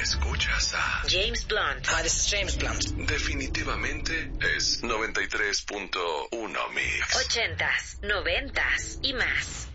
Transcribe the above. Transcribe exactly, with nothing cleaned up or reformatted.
Escuchas a James Blunt. Hi, this is James Blunt. Definitivamente es noventa y tres punto uno Mix. Ochentas, noventas y más.